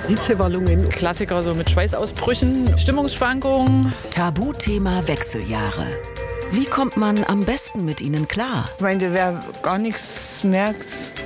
Hitzewallungen. Klassiker so mit Schweißausbrüchen, Stimmungsschwankungen. Tabuthema Wechseljahre. Wie kommt man am besten mit ihnen klar? Ich meine, wer gar nichts merkt,